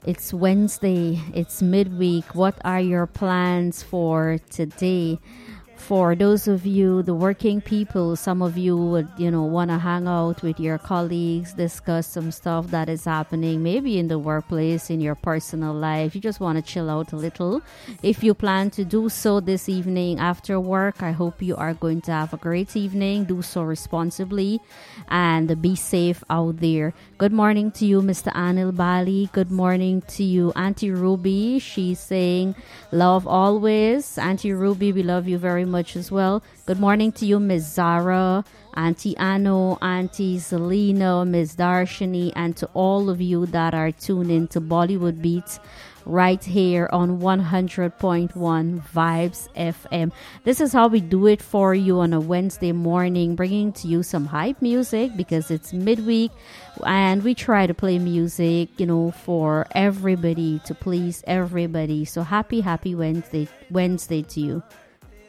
It's Wednesday, it's midweek. What are your plans for today? For those of you, the working people, some of you would, want to hang out with your colleagues, discuss some stuff that is happening, maybe in the workplace, in your personal life. You just want to chill out a little. If you plan to do so this evening after work, I hope you are going to have a great evening. Do so responsibly and be safe out there. Good morning to you, Mr. Anil Bali. Good morning to you, Auntie Ruby. She's saying, love always. Auntie Ruby, we love you very much as well. Good morning to you, Miss Zara, Auntie Anno, Auntie Selena, Miss Darshini, and to all of you that are tuned in to Bollywood Beats right here on 100.1 Vibes FM. This is how we do it for you on a Wednesday morning, bringing to you some hype music because it's midweek and we try to play music, for everybody, to please everybody. So happy Wednesday to you.